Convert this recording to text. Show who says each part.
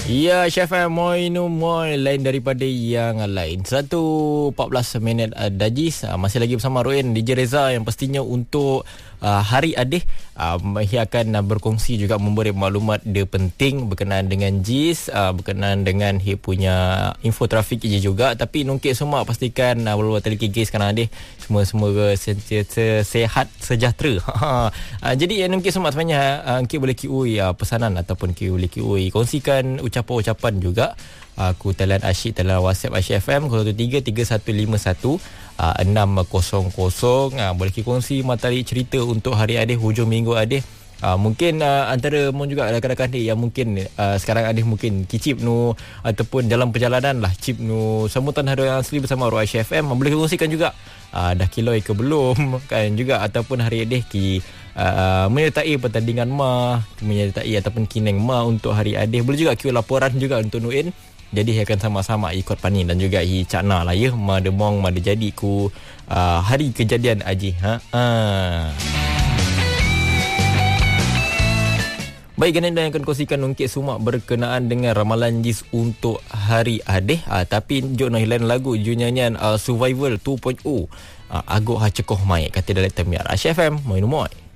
Speaker 1: Ya, Chef Moi lain daripada yang lain. 1:14 minit Dajis. Masih lagi bersama Roin DJ Reza yang pastinya untuk Hari Adih ia akan berkongsi juga memberi maklumat dia penting berkenaan dengan JIS, berkenaan dengan dia punya info trafik je juga. Tapi nungkit semua pastikan walau teleki guys sekarang Adih semua sentiasa sehat sejahtera. Jadi yang nungkit semua sebenarnya Ki boleh kiui pesanan ataupun Ki boleh kiui kongsikan ucapan-ucapan juga. Aku talian asyik dalam WhatsApp Asyik FM 033151 600. Boleh kongsi materi cerita untuk Hari Adih, hujung minggu Adih. Mungkin antara mon juga rakan-rakan dia yang mungkin sekarang Adih mungkin kicip nu ataupun dalam perjalanan lah cip nu sambutan hari asli bersama Roy FM. Boleh kongsikan juga dah kiloi ke belum kan juga, ataupun Hari Adih menyertai pertandingan menyertai ataupun kineng untuk Hari Adih. Boleh juga kira laporan juga untuk Nuin. Jadi akan sama-sama ikut Pani dan juga Cakna lah ya. Demong jadi ku hari kejadian Aji. Baik, kena yang akan kongsikan ungkit sumak berkenaan dengan ramalan JIS untuk Hari Adih. Tapi jom nak hilang lagu nyanyian Survival 2.0. Agak cekoh mai kata dalam temiar Asyik FM Moi.